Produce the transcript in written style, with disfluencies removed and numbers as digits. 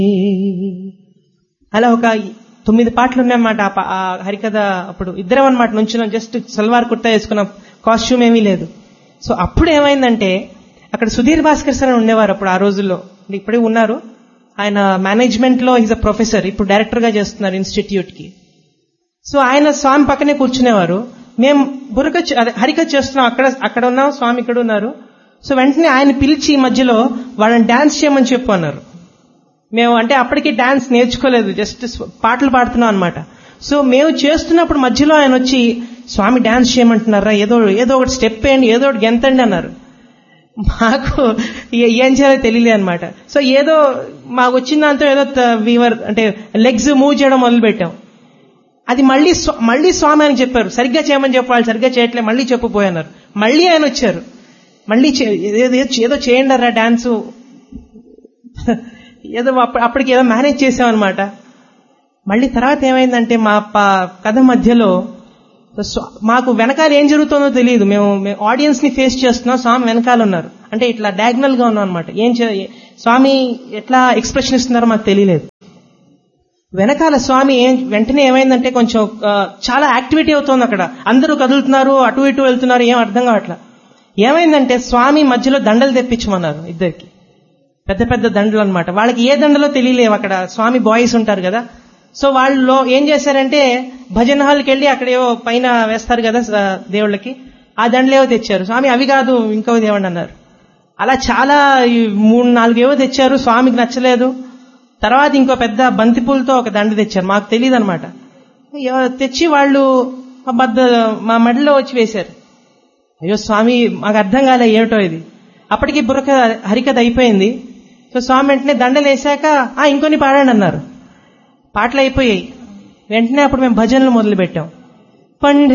అలా ఒక 9 పాటలు ఉన్నాయన్నమాట. ఆ హరికథ అప్పుడు ఇద్దరం అనమాట నుంచున్నాం, జస్ట్ సల్వార్ కుర్తా వేసుకున్నాం, కాస్ట్యూమ్ ఏమీ లేదు. సో అప్పుడు ఏమైందంటే అక్కడ సుధీర్ భాస్కర్ సార్ అని ఉండేవారు అప్పుడు ఆ రోజుల్లో, ఇప్పుడే ఉన్నారు. ఆయన మేనేజ్మెంట్ లో ఈజ్ అ ప్రొఫెసర్, ఇప్పుడు డైరెక్టర్ గా చేస్తున్నారు ఇన్స్టిట్యూట్ కి. సో ఆయన స్వామి పక్కనే కూర్చునేవారు. మేము హరికథ చేస్తున్నాం, అక్కడ ఉన్నాం, స్వామి ఇక్కడ ఉన్నారు. సో వెంటనే ఆయన పిలిచి మధ్యలో వాళ్ళని డాన్స్ చేయమని చెప్పు అన్నారు. మేము అంటే అప్పటికి డాన్స్ నేర్చుకోలేదు, జస్ట్ పాటలు పాడుతున్నాం అనమాట. సో మేము చేస్తున్నప్పుడు మధ్యలో ఆయన వచ్చి, స్వామి డాన్స్ చేయమంటున్నారా, ఏదో ఒకటి స్టెప్ వేయండి, ఏదో ఒకటి గెంతండి అన్నారు. మాకు ఏం చేయాలో తెలియలే అనమాట. సో ఏదో మాకు వచ్చిన దాంతో ఏదో వీవర్ అంటే లెగ్స్ మూవ్ చేయడం మొదలు పెట్టాం. అది మళ్ళీ స్వామి అని చెప్పారు, సరిగ్గా చేయమని చెప్పాలి, సరిగ్గా చేయట్లే, మళ్ళీ చెప్పుపోయన్నారు. మళ్ళీ ఆయన వచ్చారు, మళ్ళీ ఏదో చేయండి రా డాన్సు, ఏదో అప్పటికి ఏదో మేనేజ్ చేసామన్నమాట. మళ్ళీ తర్వాత ఏమైందంటే మా కథ మధ్యలో మాకు వెనకాల ఏం జరుగుతుందో తెలియదు. మేము ఆడియన్స్ ని ఫేస్ చేస్తున్నాం, స్వామి వెనకాల ఉన్నారు, అంటే ఇట్లా డయాగ్నల్ గా ఉన్నాం అనమాట. స్వామి ఎట్లా ఎక్స్ప్రెషన్ ఇస్తున్నారో మాకు తెలియలేదు. వెనకాల స్వామి వెంటనే ఏమైందంటే కొంచెం చాలా యాక్టివిటీ అవుతోంది అక్కడ, అందరూ కదులుతున్నారు, అటు ఇటు వెళ్తున్నారు, ఏం అర్థం కావట్లా. ఏమైందంటే స్వామి మధ్యలో దండలు తెప్పించమన్నారు, ఇద్దరికి పెద్ద పెద్ద దండలు అనమాట. వాళ్ళకి ఏ దండలో తెలియలేవు, అక్కడ స్వామి బాయ్స్ ఉంటారు కదా. సో వాళ్ళు ఏం చేశారంటే భజన హాల్కి వెళ్ళి అక్కడేవో పైన వేస్తారు కదా దేవుళ్ళకి, ఆ దండలేవో తెచ్చారు. స్వామి అవి కాదు ఇంకో దేవుడు అన్నారు. అలా చాలా 3-4 ఏవో తెచ్చారు, స్వామికి నచ్చలేదు. తర్వాత ఇంకో పెద్ద బంతిపూలతో ఒక దండ తెచ్చారు, మాకు తెలియదు అనమాట. తెచ్చి వాళ్ళు మా మెడలో వచ్చి వేశారు. అయ్యో స్వామి మాకు అర్థం కాలే ఏమిటో ఇది. అప్పటికి హరికథ అయిపోయింది. సో స్వామి వెంటనే దండలు వేశాక ఇంకొని పాడండి అన్నారు. పాటలు అయిపోయాయి. వెంటనే అప్పుడు మేము భజనలు మొదలు పెట్టాం.